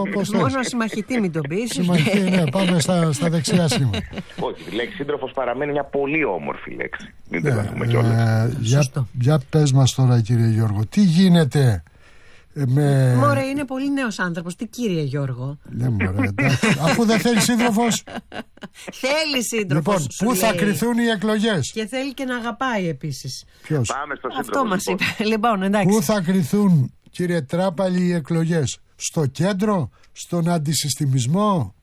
Μόνο συμμαχητή μην τον πεις. Συμμαχητή, ναι, πάμε στα δεξιά σήματα. Όχι, η λέξη σύντροφος παραμένει μια πολύ όμορφη λέξη. Μην τρελαθούμε κιόλας. Για πες μας τώρα, κύριε Γιώργο, τι γίνεται Μωρέ, είναι πολύ νέος άνθρωπος. Τι, κύριε Γιώργο? Ναι, μωρέ, αφού δεν θέλει σύντροφος. Θέλει σύντροφος. Λοιπόν, πού θα κριθούν οι εκλογές? Και θέλει και να αγαπάει επίσης. Ποιος? Πάμε στο σύντροφο. Αυτό μας είπε. Λοιπόν, εντάξει. Πού θα κριθούν, κύριε Τράπαλη, οι εκλογές? Στο κέντρο, στον αντισυστημισμό?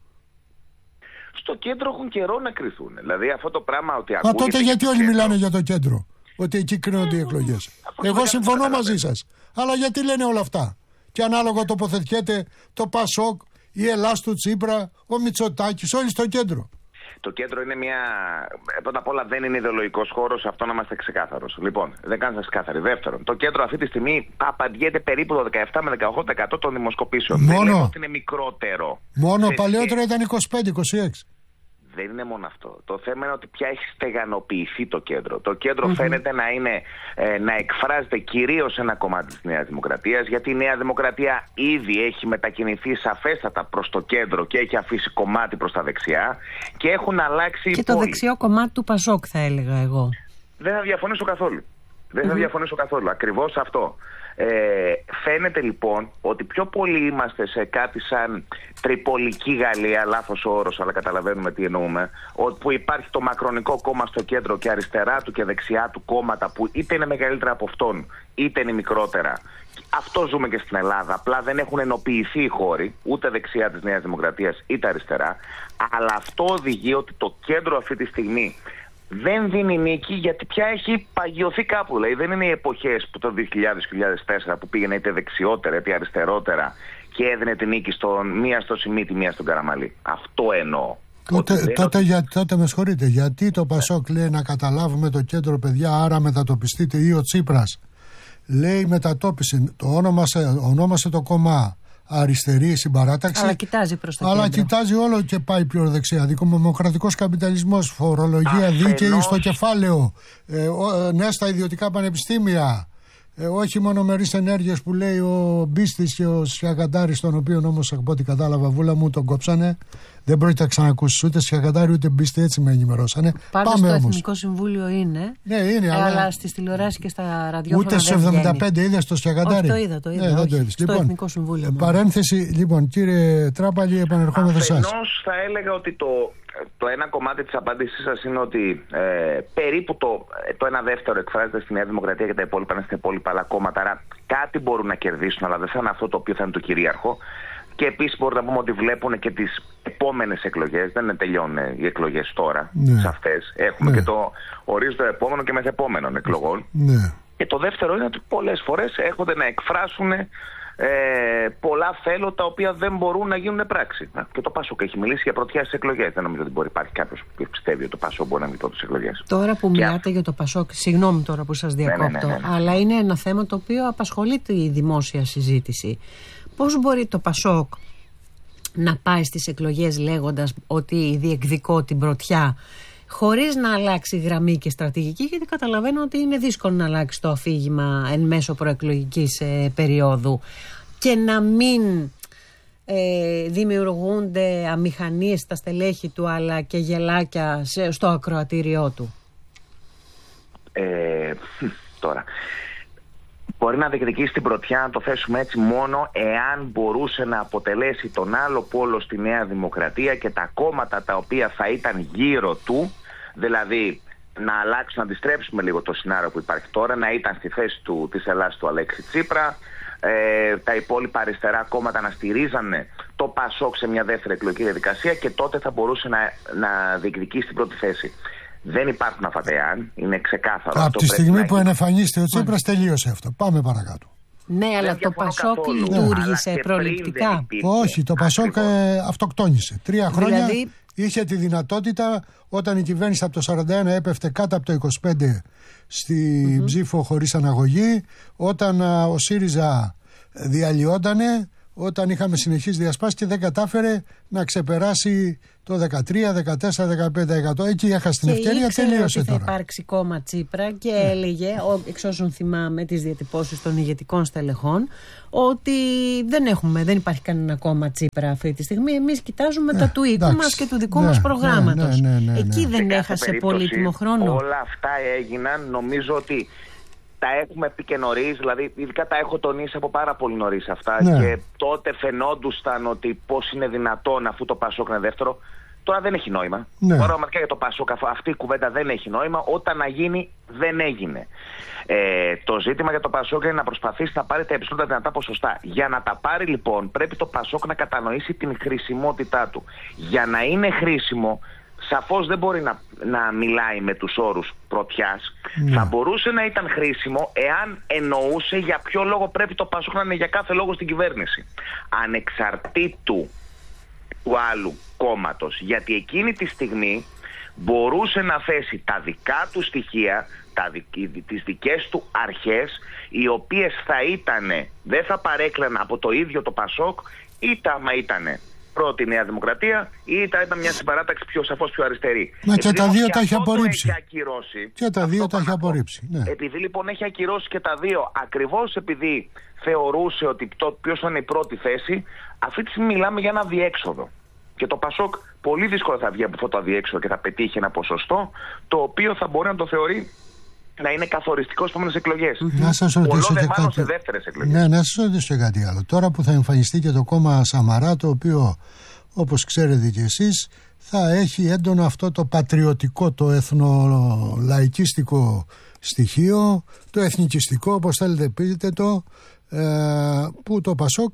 Στο κέντρο έχουν καιρό να κρυθούν. Δηλαδή αυτό το πράγμα ότι τότε γιατί όλοι μιλάνε για το κέντρο? Ότι εκεί κρίνονται οι εκλογές. Εγώ συμφωνώ μαζί σας. Αλλά γιατί λένε όλα αυτά? Και ανάλογα τοποθετιέται το Πασόκ, η Ελλάς του Τσίπρα, ο Μητσοτάκης, όλοι στο κέντρο. Το κέντρο είναι μια. Πρώτα απ' όλα δεν είναι ιδεολογικός χώρος, αυτό να είμαστε ξεκάθαρος. Λοιπόν, δεν κάνετε ξεκάθαροι. Δεύτερον, το κέντρο αυτή τη στιγμή απαντιέται περίπου το 17 με 18% των δημοσκοπήσεων. Μόνο. Δεν λέω ότι είναι μικρότερο. Μόνο, παλαιότερα ήταν 25-26. Δεν είναι μόνο αυτό. Το θέμα είναι ότι πια έχει στεγανοποιηθεί το κέντρο. Το κέντρο φαίνεται να εκφράζεται κυρίως σε ένα κομμάτι της Νέας Δημοκρατίας, γιατί η Νέα Δημοκρατία ήδη έχει μετακινηθεί σαφέστατα προς το κέντρο και έχει αφήσει κομμάτι προς τα δεξιά και έχουν αλλάξει. Και το δεξιό κομμάτι του Πασόκ, θα έλεγα εγώ. Δεν θα διαφωνήσω καθόλου. Δεν θα διαφωνήσω καθόλου. Ακριβώς αυτό. Φαίνεται λοιπόν ότι πιο πολύ είμαστε σε κάτι σαν τριπολική Γαλλία, λάθος ο όρος, αλλά καταλαβαίνουμε τι εννοούμε, όπου υπάρχει το μακρονικό κόμμα στο κέντρο και αριστερά του και δεξιά του κόμματα που είτε είναι μεγαλύτερα από αυτόν είτε είναι μικρότερα. Αυτό ζούμε και στην Ελλάδα. Απλά δεν έχουν ενοποιηθεί οι χώροι, ούτε δεξιά της Νέας Δημοκρατίας είτε αριστερά, αλλά αυτό οδηγεί ότι το κέντρο αυτή τη στιγμή δεν δίνει νίκη, γιατί πια έχει παγιωθεί κάπου. Δηλαδή δεν είναι οι εποχές που το 2000-2004 που πήγαινε είτε δεξιότερα είτε αριστερότερα και έδινε τη νίκη μία στο Σιμίτη, μία στον Καραμαλή. Αυτό εννοώ. Τότε με συγχωρείτε, γιατί το Πασόκ λέει να καταλάβουμε το κέντρο, παιδιά, άρα μετατοπιστείτε, ή ο Τσίπρας λέει μετατόπιση, ονόμασε το κόμμα αριστερή συμπαράταξη. Αλλά κοιτάζει προς το κέντρο. Αλλά κοιτάζει όλο και πάει πιο δεξιά. Δημοκρατικός καπιταλισμός, φορολογία δίκαιη στο κεφάλαιο, ναι στα ιδιωτικά πανεπιστήμια, όχι μονομερείς ενέργειες που λέει ο Μπίστης και ο Σιαγαντάρης, τον οποίο όμως από ό,τι κατάλαβα, Βούλα μου, τον κόψανε. Δεν πρόκειται να ξανακούσεις ούτε Σιαγαντάρη ούτε Μπίστη, έτσι με ενημερώσανε. Πάντως το Εθνικό Συμβούλιο είναι. Ναι, είναι, αλλά στις τηλεοράσεις και στα ραδιόφωνα. Ούτε στους 75 είδες το Σιαγαντάρη? Το είδα. Δεν το είδες. Στο Εθνικό Συμβούλιο. Παρένθεση, λοιπόν, κύριε Τράπαλη, επανερχόμεθα σε εσάς. Αφενός θα έλεγα ότι το ένα κομμάτι της απάντησής σας είναι ότι περίπου το ένα δεύτερο εκφράζεται στη Νέα Δημοκρατία και τα υπόλοιπα είναι στα υπόλοιπα άλλα κόμματα. Άρα κάτι μπορούν να κερδίσουν, αλλά δεν θα είναι αυτό το οποίο θα είναι το κυρίαρχο. Και επίσης μπορούμε να πούμε ότι βλέπουν και τις επόμενες εκλογές. Δεν τελειώνουν οι εκλογές τώρα, σε αυτές. Έχουμε και το ορίζοντα επόμενων και μεθεπόμενων εκλογών. Ναι. Και το δεύτερο είναι ότι πολλές φορές έρχονται να εκφράσουν πολλά θέλω τα οποία δεν μπορούν να γίνουν πράξη. Και το Πασόκ έχει μιλήσει για πρωτιά στις εκλογές. Δεν νομίζω ότι μπορεί να υπάρχει κάποιος που πιστεύει ότι το Πασόκ μπορεί να μην πρώτο στις εκλογές. Τώρα που μιλάτε για το Πασόκ, συγγνώμη τώρα που σας διακόπτω, αλλά είναι ένα θέμα το οποίο απασχολεί τη δημόσια συζήτηση. Πώς μπορεί το Πασόκ να πάει στις εκλογές λέγοντας ότι διεκδικώ την πρωτιά, χωρίς να αλλάξει γραμμή και στρατηγική, γιατί καταλαβαίνω ότι είναι δύσκολο να αλλάξει το αφήγημα εν μέσω προεκλογικής περίοδου και να μην δημιουργούνται αμηχανίες στα στελέχη του, αλλά και γελάκια στο ακροατήριό του? Τώρα μπορεί να διεκδικήσει την πρωτιά, να το θέσουμε έτσι, μόνο εάν μπορούσε να αποτελέσει τον άλλο πόλο στη Νέα Δημοκρατία και τα κόμματα τα οποία θα ήταν γύρω του, δηλαδή να αλλάξουν, να αντιστρέψουμε λίγο το σενάριο που υπάρχει τώρα, να ήταν στη θέση της Ελλάς του Αλέξη Τσίπρα, τα υπόλοιπα αριστερά κόμματα να στηρίζανε το Πασόκ σε μια δεύτερη εκλογική διαδικασία και τότε θα μπορούσε να διεκδικήσει την πρώτη θέση. Δεν υπάρχουν αυτά τα εάν, είναι ξεκάθαρο. Από τη στιγμή που εμφανίστηκε ο Τσίπρας τελείωσε αυτό. Πάμε παρακάτω. Ναι, αλλά το Πασόκ λειτουργήσε προληπτικά. Όχι, το Πασόκ αυτοκτόνησε. 3 χρόνια δηλαδή είχε τη δυνατότητα, όταν η κυβέρνηση από το 41 έπεφτε κάτω από το 25 στη ψήφο χωρίς αναγωγή, όταν ο ΣΥΡΙΖΑ διαλυόντανε, όταν είχαμε συνεχείς διασπάσεις και δεν κατάφερε να ξεπεράσει το 13, 14, 15%. Εκεί έχασε την ευκαιρία, τελείωσε ότι τώρα. Θα υπάρξει κόμμα Τσίπρα και έλεγε, εξ όσων θυμάμαι τις διατυπώσεις των ηγετικών στελεχών, ότι δεν υπάρχει κανένα κόμμα Τσίπρα αυτή τη στιγμή. Εμείς κοιτάζουμε τα του οίκου μας και του δικού μας προγράμματος. Εκεί δεν έχασε πολύτιμο χρόνο. Όλα αυτά έγιναν, νομίζω ότι τα έχουμε πει και νωρίς, δηλαδή ειδικά τα έχω τονίσει από πάρα πολύ νωρίς αυτά και τότε φαινόντουσαν ότι πώς είναι δυνατόν αφού το Πασόκ είναι δεύτερο. Τώρα δεν έχει νόημα. Τώρα πραγματικά για το Πασόκ αυτή η κουβέντα δεν έχει νόημα. Όταν να γίνει δεν έγινε. Το ζήτημα για το Πασόκ είναι να προσπαθήσει να πάρει τα υψηλότερα δυνατά ποσοστά. Για να τα πάρει λοιπόν πρέπει το Πασόκ να κατανοήσει την χρησιμότητά του. Για να είναι χρήσιμο, σαφώς δεν μπορεί να μιλάει με τους όρους πρωτιάς. Θα μπορούσε να ήταν χρήσιμο εάν εννοούσε για ποιο λόγο πρέπει το Πασόκ να είναι για κάθε λόγο στην κυβέρνηση. Ανεξαρτήτου του άλλου κόμματος. Γιατί εκείνη τη στιγμή μπορούσε να θέσει τα δικά του στοιχεία, τις δικές του αρχές, οι οποίες δεν θα παρέκλαιναν από το ίδιο το Πασόκ, είτε άμα ήτανε πρώτη Νέα Δημοκρατία ή ήταν μια συμπαράταξη σαφώς πιο αριστερή. Μα και τα δύο τα έχει απορρίψει. Και τα δύο τα έχει απορρίψει. Ναι. Επειδή λοιπόν έχει ακυρώσει και τα δύο, ακριβώς επειδή θεωρούσε ότι ποιος θα είναι η πρώτη θέση, αυτή τη στιγμή μιλάμε για ένα διέξοδο. Και το Πασόκ πολύ δύσκολα θα βγει από αυτό το αδιέξοδο και θα πετύχει ένα ποσοστό το οποίο θα μπορεί να το θεωρεί να είναι καθοριστικό στις επόμενες εκλογές. Να σας ρωτήσω και κάτι. Σε δεύτερες εκλογές. Ναι, να σας ρωτήσω και κάτι άλλο. Τώρα που θα εμφανιστεί και το κόμμα Σαμαρά, το οποίο όπως ξέρετε και εσείς θα έχει έντονο αυτό το πατριωτικό, το εθνολαϊκίστικο στοιχείο, το εθνικιστικό, όπως θέλετε πείτε το, που το Πασόκ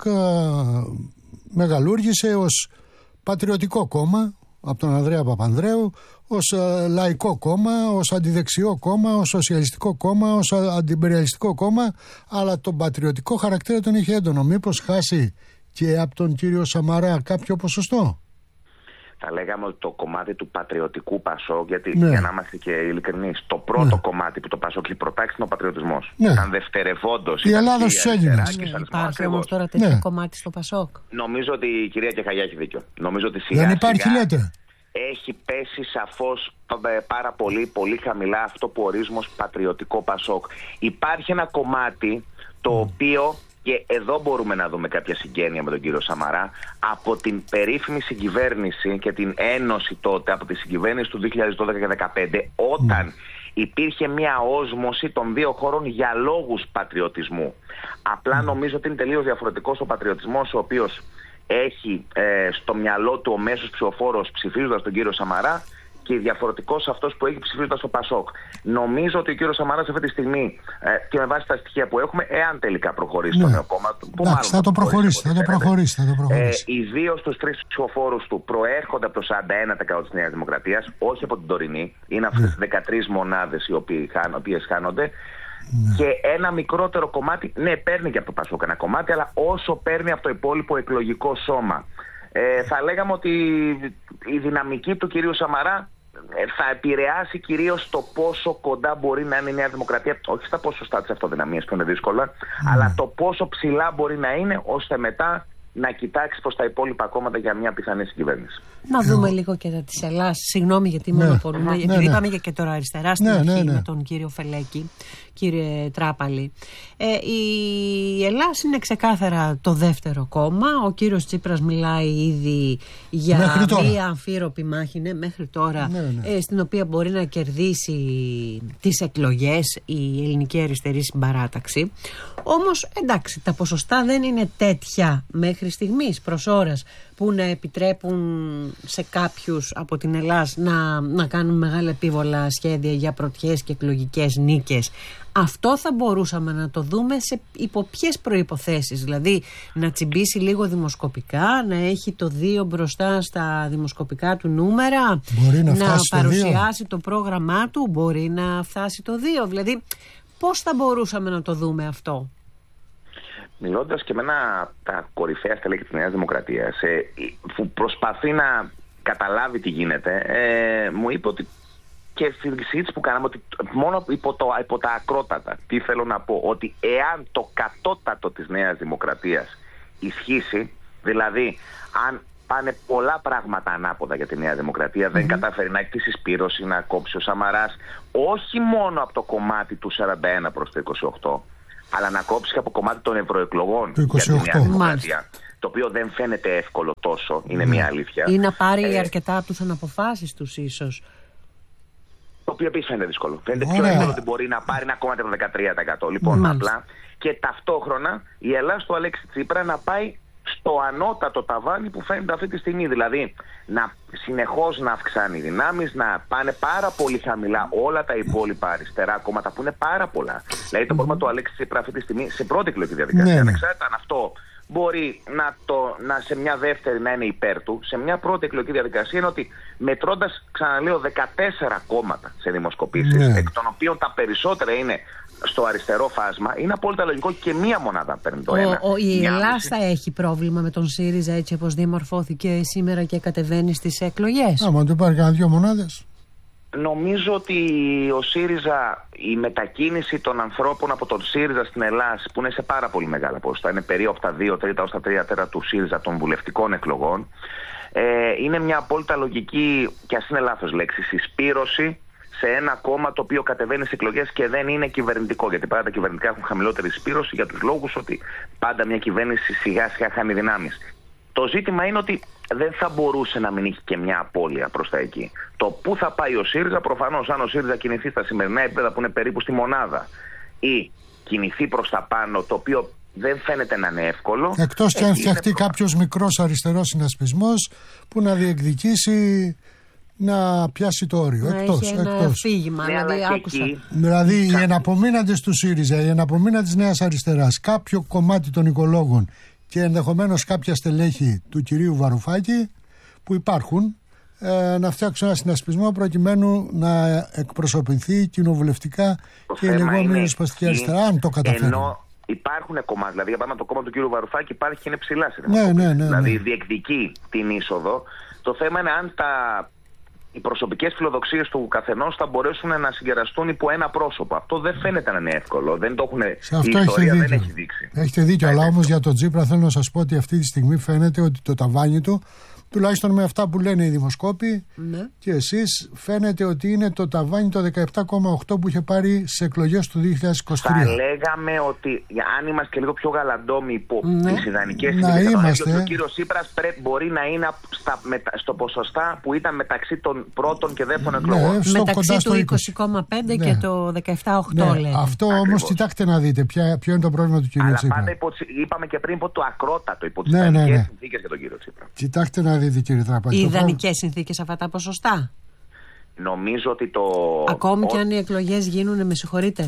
μεγαλούργησε ως πατριωτικό κόμμα από τον Ανδρέα Παπανδρέου, ως λαϊκό κόμμα, ως αντιδεξιό κόμμα, ως σοσιαλιστικό κόμμα, ως αντιπεριαλιστικό κόμμα, αλλά τον πατριωτικό χαρακτήρα τον είχε έντονο. Μήπως χάσει και από τον κύριο Σαμαρά κάποιο ποσοστό? Θα λέγαμε ότι το κομμάτι του πατριωτικού Πασόκ, γιατί για να είμαστε και ειλικρινείς, το πρώτο κομμάτι που το Πασόκ έχει προτάξει είναι ο πατριωτισμός. Ήταν δευτερευόντως. Η Ελλάδα στους Έλληνες. Υπάρχει όμως τώρα τέτοιο κομμάτι στο Πασόκ? Νομίζω ότι η κυρία Κεχαγιά έχει δίκιο. Νομίζω ότι σιγά δεν υπάρχει, λέτε. Έχει πέσει σαφώς πάρα πολύ χαμηλά αυτό που ορίζουμε ως πατριωτικό Πασόκ. Υπάρχει ένα κομμάτι το οποίο, και εδώ μπορούμε να δούμε κάποια συγγένεια με τον κύριο Σαμαρά, από την περίφημη συγκυβέρνηση και την ένωση τότε, από τη συγκυβέρνηση του 2012 και 2015, όταν υπήρχε μια όσμωση των δύο χώρων για λόγους πατριωτισμού. Απλά νομίζω ότι είναι τελείως διαφορετικός ο πατριωτισμός, ο οποίος έχει στο μυαλό του ο μέσος ψηφοφόρος ψηφίζοντας τον κύριο Σαμαρά, και διαφορετικός αυτός που έχει ψηφίζοντας το Πασόκ. Νομίζω ότι ο κύριος Σαμαράς αυτή τη στιγμή, και με βάση τα στοιχεία που έχουμε, εάν τελικά προχωρήσει το νέο κόμμα του, θα το προχωρήσει. Ιδίως στους τρεις ψηφοφόρους του προέρχονται από το 41% της Νέας Δημοκρατίας, όχι από την τωρινή. Είναι αυτές τις 13 μονάδες οι οποίες χάνονται. Και ένα μικρότερο κομμάτι, παίρνει και από το Πασόκ ένα κομμάτι, αλλά όσο παίρνει από το υπόλοιπο εκλογικό σώμα. Θα λέγαμε ότι η δυναμική του κυρίου Σαμαρά θα επηρεάσει κυρίως το πόσο κοντά μπορεί να είναι η Νέα Δημοκρατία, όχι στα ποσοστά της αυτοδυναμίας που είναι δύσκολα, αλλά το πόσο ψηλά μπορεί να είναι, ώστε μετά να κοιτάξει προς τα υπόλοιπα κόμματα για μια πιθανή συγκυβέρνηση. Να δούμε λίγο και τα της Ελλάς. Συγγνώμη γιατί μονοπολούμε, επειδή είπαμε και τώρα αριστερά στην αρχή με τον κύριο Φελέκη, κύριε Τράπαλη. Η Ελλάς είναι ξεκάθαρα το δεύτερο κόμμα. Ο κύριος Τσίπρας μιλάει ήδη για μια αμφίροπη μάχη μέχρι τώρα, στην οποία μπορεί να κερδίσει τις εκλογές η ελληνική αριστερή συμπαράταξη. Όμως εντάξει, τα ποσοστά δεν είναι τέτοια μέχρι στιγμής προς ώρας που να επιτρέπουν σε κάποιους από την Ελλάδα να κάνουν μεγάλα επίβολα σχέδια για πρωτιές και εκλογικές νίκες. Αυτό θα μπορούσαμε να το δούμε υπό ποιες προϋποθέσεις? Δηλαδή να τσιμπήσει λίγο δημοσκοπικά, να έχει το 2 μπροστά στα δημοσκοπικά του νούμερα, να παρουσιάσει το πρόγραμμά του, μπορεί να φτάσει το 2. Δηλαδή πώς θα μπορούσαμε να το δούμε αυτό? Μιλώντας και με τα κορυφαία στελέχη της Νέας Δημοκρατίας, που προσπαθεί να καταλάβει τι γίνεται, μου είπε ότι, και στη συζήτηση που κάναμε, ότι μόνο υπό τα ακρότατα, τι θέλω να πω, ότι εάν το κατώτατο της Νέας Δημοκρατίας ισχύσει, δηλαδή αν πάνε πολλά πράγματα ανάποδα για τη Νέα Δημοκρατία, δεν καταφέρει να έχει τη συσπήρωση, να κόψει ο Σαμαράς όχι μόνο από το κομμάτι του 41 προς το 28, αλλά να κόψει και από κομμάτι των ευρωεκλογών για τη Νέα Δημοκρατία. Το οποίο δεν φαίνεται εύκολο τόσο, είναι μια αλήθεια. Ή να πάρει αρκετά από τους αναποφάσεις τους ίσως. Το οποίο επίσης φαίνεται δύσκολο. Φαίνεται πιο εύκολο ότι μπορεί να πάρει ένα κομμάτι από το 13%. Λοιπόν, απλά και ταυτόχρονα η Ελλάδα του Αλέξη Τσίπρα να πάει στο ανώτατο ταβάνι που φαίνεται αυτή τη στιγμή. Δηλαδή, συνεχώς να αυξάνει δυνάμεις, να πάνε πάρα πολύ χαμηλά όλα τα υπόλοιπα αριστερά κόμματα που είναι πάρα πολλά. Δηλαδή, το πρόβλημα του Αλέξη Τσίπρα αυτή τη στιγμή σε πρώτη εκλογική διαδικασία, ανεξάρτητα αν αυτό μπορεί να σε μια δεύτερη να είναι υπέρ του, σε μια πρώτη εκλογική διαδικασία είναι ότι μετρώντας, ξαναλέω, 14 κόμματα σε δημοσκοπήσεις, εκ των οποίων τα περισσότερα είναι στο αριστερό φάσμα, είναι απόλυτα λογικό και μία μονάδα παίρνει το ένα. Η Ελλάδα θα έχει πρόβλημα με τον ΣΥΡΙΖΑ έτσι όπως διαμορφώθηκε σήμερα και κατεβαίνει στις εκλογές? Άμα του πάρει κανένα 2 μονάδες. Νομίζω ότι ο ΣΥΡΙΖΑ, η μετακίνηση των ανθρώπων από τον ΣΥΡΙΖΑ στην Ελλάδα, που είναι σε πάρα πολύ μεγάλα ποσοστά, είναι περίπου από τα 2 τρίτα ως τα 3 τέταρτα του ΣΥΡΙΖΑ των βουλευτικών εκλογών, είναι μια απόλυτα λογική, και ας είναι λάθος λέξη, συσπήρωση σε ένα κόμμα το οποίο κατεβαίνει στις εκλογές και δεν είναι κυβερνητικό. Γιατί πάντα τα κυβερνητικά έχουν χαμηλότερη συσπήρωση για τους λόγους ότι πάντα μια κυβέρνηση σιγά σιγά χάνει δυνάμεις. Το ζήτημα είναι ότι δεν θα μπορούσε να μην έχει και μια απώλεια προς τα εκεί. Το πού θα πάει ο ΣΥΡΙΖΑ, προφανώς αν ο ΣΥΡΙΖΑ κινηθεί στα σημερινά επίπεδα που είναι περίπου στη μονάδα ή κινηθεί προς τα πάνω, το οποίο δεν φαίνεται να είναι εύκολο. Εκτός και αν φτιαχτεί κάποιος μικρός αριστερός συνασπισμός που να διεκδικήσει να πιάσει το όριο. Εκτός. Φύγημα, δηλαδή οι εναπομείναντες του ΣΥΡΙΖΑ, οι εναπομείναντες της Νέας Αριστεράς, κάποιο κομμάτι των οικολόγων και ενδεχομένως κάποια στελέχη του κυρίου Βαρουφάκη που υπάρχουν, να φτιάξουν ένα συνασπισμό προκειμένου να εκπροσωπηθεί κοινοβουλευτικά και η λεγόμενη ριζοσπαστική αριστερά, αν το καταφέρουν. Ενώ υπάρχουν κομμάτια, δηλαδή για παράδειγμα το κόμμα του κύριου Βαρουφάκη υπάρχει και είναι ψηλά σε δημοσκοπήσεις. Δηλαδή διεκδικεί την είσοδο. Το θέμα είναι αν οι προσωπικές φιλοδοξίες του καθενός θα μπορέσουν να συγκεραστούν υπό ένα πρόσωπο. Αυτό δεν φαίνεται να είναι εύκολο. Δεν το έχουν, η ιστορία δεν έχει δείξει. Έχετε δίκιο, αλλά όμως για τον Τσίπρα θέλω να σας πω ότι αυτή τη στιγμή φαίνεται ότι το ταβάνι του, τουλάχιστον με αυτά που λένε οι δημοσκόποι και εσείς, φαίνεται ότι είναι το ταβάνι το 17,8 που είχε πάρει σε εκλογές του 2023. Θα λέγαμε ότι αν είμαστε και λίγο πιο γαλαντόμοι υπό τις ιδανικές συνθήκες, ο κύριος Τσίπρας μπορεί να είναι στο ποσοστά που ήταν μεταξύ των πρώτων και δεύτερων εκλογών. Μεταξύ του 20,5 και το 17,8 λέει. Αυτό όμως κοιτάξτε να δείτε ποιο είναι το πρόβλημα του κυρίου Τσίπρα. Αλλά πάντα είπαμε και πριν υπό το ακρότατο, υπό τις ιδανικές συνθήκες για τον κύριο Τσίπρα. Κοιτάξτε να δείτε κύριε Τραπάκη. Οι ιδανικές συνθήκες αυτά τα ποσοστά. Νομίζω ότι ακόμη και αν οι εκλογές γίνουν, με συγχωρείτε,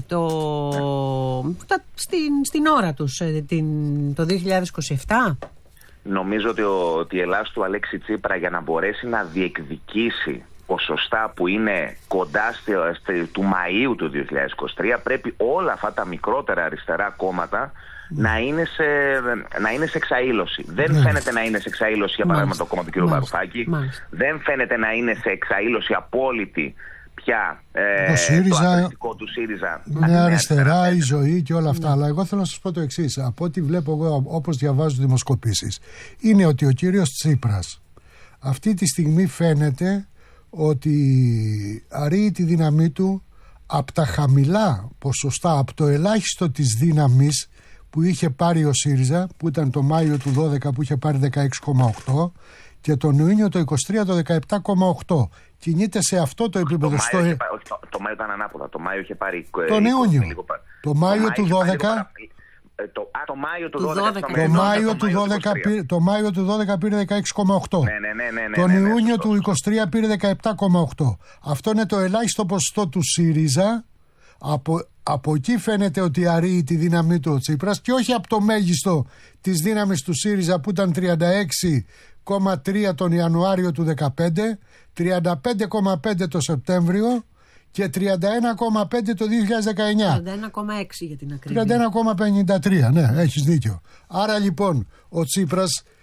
στην ώρα τους, το 2027. Νομίζω ότι η Ελλάδα του Αλέξη Τσίπρα, για να μπορέσει να διεκδικήσει ποσοστά που είναι κοντά του Μαΐου του 2023, πρέπει όλα αυτά τα μικρότερα αριστερά κόμματα να είναι σε εξαήλωση. Δεν φαίνεται να είναι σε εξαήλωση, για παράδειγμα, το κόμμα του κ. Βαρουφάκη. Δεν φαίνεται να είναι σε εξαήλωση απόλυτη πια το αντρευτικό του ΣΥΡΙΖΑ. Νέα Αριστερά, η Ζωή και όλα αυτά. Αλλά εγώ θέλω να σας πω το εξής. Από ό,τι βλέπω εγώ, όπως διαβάζω δημοσκοπήσεις, είναι ότι ο κύριος Τσίπρας αυτή τη στιγμή φαίνεται ότι αρρύει τη δύναμή του από τα χαμηλά ποσοστά, από το ελάχιστο της δύναμης που είχε πάρει ο ΣΥΡΙΖΑ, που ήταν το Μάιο του 12 που είχε πάρει 16,8 και τον Ιούνιο το 23 το 17,8. Κινείται σε αυτό το επίπεδο. Το Μάιο ήταν ανάποδα. Το Μάιο είχε πάρει. Τον Ιούνιο. Το Μάιο του 12. Το Μάιο του 12. Το Μάιο του 12 πήρε 16,8. Τον Ιούνιο του 23 πήρε 17,8. Αυτό είναι το ελάχιστο ποσοστό του ΣΥΡΙΖΑ. Από εκεί φαίνεται ότι αρρύει τη δύναμή του ο Τσίπρας και όχι από το μέγιστο της δύναμης του ΣΥΡΙΖΑ που ήταν 36,3 τον Ιανουάριο του 2015, 35,5 το Σεπτέμβριο και 31,5 το 2019. 31,6 για την ακρίβεια. 31,53, ναι, έχεις δίκιο. Άρα λοιπόν ο Τσίπρας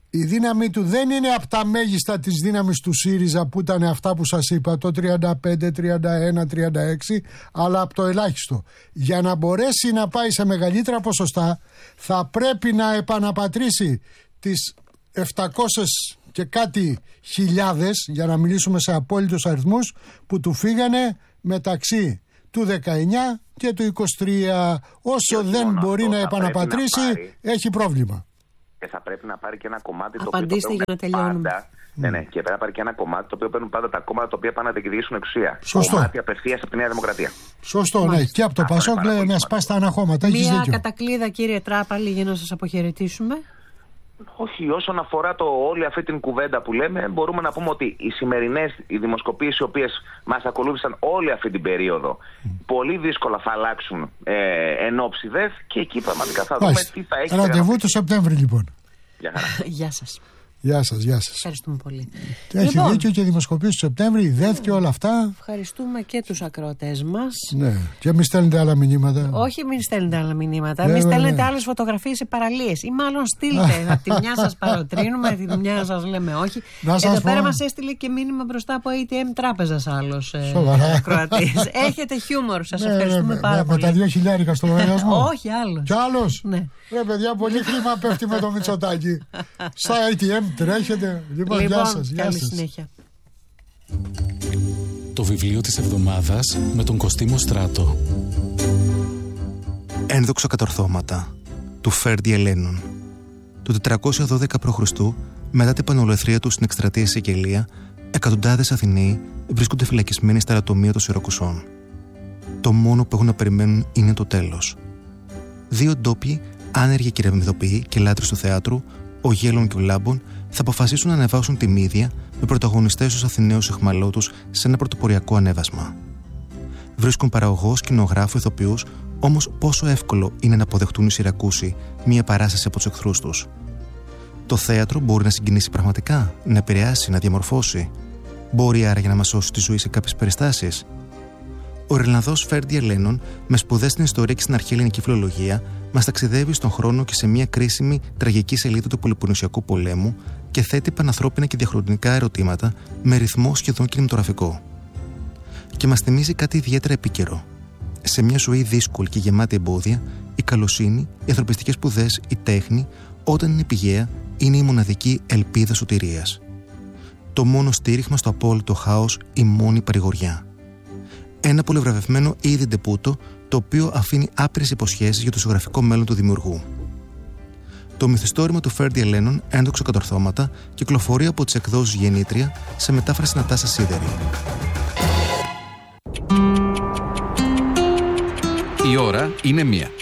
η δύναμη του δεν είναι από τα μέγιστα της δύναμης του ΣΥΡΙΖΑ που ήταν αυτά που σας είπα, το 35, 31, 36, αλλά από το ελάχιστο. Για να μπορέσει να πάει σε μεγαλύτερα ποσοστά θα πρέπει να επαναπατρίσει τις 700 και κάτι χιλιάδες, για να μιλήσουμε σε απόλυτους αριθμούς, που του φύγανε μεταξύ του 19 και του 23. Όσο δεν μπορεί να επαναπατρίσει, έχει πρόβλημα. Και θα πρέπει να πάρει και ένα κομμάτι το οποίο παίρνουν πάντα. Ναι, και πρέπει να πάρει και ένα κομμάτι το οποίο παίρνουν πάντα τα κόμματα τα οποία πάνε να διεκδικήσουν εξουσία. Σωστό. Κομμάτι απευθείας από τη Νέα Δημοκρατία. Σωστό, ναι. Και από το Πασόκ λέει να σπάσει τα αναχώματα. Μία κατακλείδα, κύριε Τράπαλη, για να σας αποχαιρετήσουμε. Όχι, όσον αφορά όλη αυτή την κουβέντα που λέμε, μπορούμε να πούμε ότι οι σημερινές δημοσκοπήσεις, οι οποίες μας ακολούθησαν όλη αυτή την περίοδο, πολύ δύσκολα θα αλλάξουν εν ώψη ΔΕΘ, και εκεί πραγματικά θα δούμε τι θα έχει. Ραντεβού το Σεπτέμβρη, λοιπόν. Γεια σας. Γεια σας, γεια σας. Ευχαριστούμε πολύ. Έχει δίκιο και δημοσκοπήσεις του Σεπτέμβρη, η ΔΕΘ και όλα αυτά. Ευχαριστούμε και τους ακροατές μας. Ναι, και μην στέλνετε άλλα μηνύματα. Όχι, μην στέλνετε άλλα μηνύματα. Μην στέλνετε άλλες φωτογραφίες σε παραλίες. Ή μάλλον στείλτε. Από τη μια σας παροτρύνουμε, από τη μια σας λέμε όχι. Εδώ πέρα μας έστειλε και μήνυμα μπροστά από ATM τράπεζας άλλος ακροατής. Έχετε χιούμορ. Σας ευχαριστούμε πάρα πολύ. Με τα 2.000 στο λογαριασμό. Όχι, άλλος. Κι άλλος. Ναι. Ρε παιδιά, πολύ χρήμα πέφτει με το Μητσοτάκη. Στα ATM τρέχετε. Λοιπόν, γεια σας. Καλή συνέχεια. Το βιβλίο της εβδομάδας με τον Κωστή Μοστράτο. Ένδοξα κατορθώματα του Φέρντι Ελένων. Το 412 π.Χ., μετά την πανολοεθρία του στην εκστρατεία Σικελία, εκατοντάδες Αθηναίοι βρίσκονται φυλακισμένοι στα ερατομεία των Σιρακουσών. Το μόνο που έχουν να περιμένουν είναι το τέλος. Δύο ντόπιοι, άνεργοι κυρεμιδοποιοί και λάτρεις του θεάτρου, ο Γέλων και ο Λάμπων, θα αποφασίσουν να ανεβάσουν τη Μύδια με πρωταγωνιστές τους Αθηναίους αιχμαλώτους σε ένα πρωτοποριακό ανέβασμα. Βρίσκουν παραγωγό, σκηνογράφο, ηθοποιούς, όμως πόσο εύκολο είναι να αποδεχτούν οι Σιρακούσοι μία παράσταση από τους εχθρούς τους. Το θέατρο μπορεί να συγκινήσει πραγματικά, να επηρεάσει, να διαμορφώσει. Μπορεί άραγε να μας σώσει τη ζωή σε κάποιες περιστάσεις. Ο Ιρλανδός Φέρντι Ελένων, με σπουδές στην ιστορία και στην αρχαία ελληνική φιλολογία, μας ταξιδεύει στον χρόνο και σε μια κρίσιμη τραγική σελίδα του Πελοποννησιακού πολέμου και θέτει πανανθρώπινα και διαχρονικά ερωτήματα με ρυθμό σχεδόν κινηματογραφικό. Και μας θυμίζει κάτι ιδιαίτερα επίκαιρο. Σε μια ζωή δύσκολη και γεμάτη εμπόδια, η καλοσύνη, οι ανθρωπιστικές σπουδές, η τέχνη, όταν είναι πηγαία, είναι η μοναδική ελπίδα σωτηρίας. Το μόνο στήριγμα στο απόλυτο χάος, η μόνη παρηγοριά. Ένα πολυβραβευμένο ήδη ντεπούτο, το οποίο αφήνει άπειρες υποσχέσεις για το ζωγραφικό μέλλον του δημιουργού. Το μυθιστόρημα του Φέρντι Ελένων, Ένδοξα κατορθώματα, κυκλοφορεί από τις εκδόσεις Γεννήτρια σε μετάφραση Νατάσα Σίδερη. Η ώρα είναι 1.